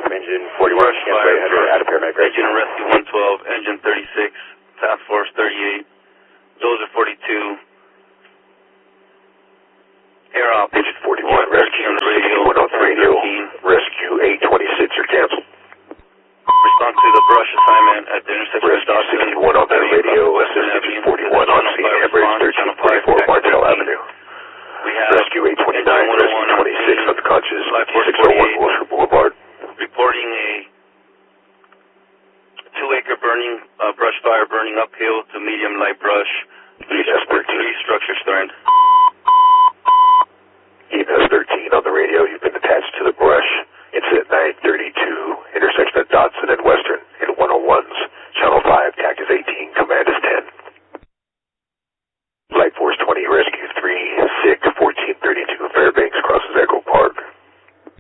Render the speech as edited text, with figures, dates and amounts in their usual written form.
engine 41, brush fire, add a paramedic. engine rescue 112, engine 36, task force 38, dozer 42, air op. Engine 41, rescue on the radio, 61 on the radio, 13. rescue 826, you're canceled. Respond to the brush assignment at the intersection of Rescue Dawson. 61 on the radio, assist engine 41 on scene, Emirates 1344, Martel Avenue. We have Rescue 829, rescue 26, unconscious, 601 Wilshire Boulevard. Reporting a 2-acre burning, brush fire burning uphill to medium light brush. EMS 13. 3 structures threatened. EMS 13 on the radio, you've been attached to the brush. Incident 930.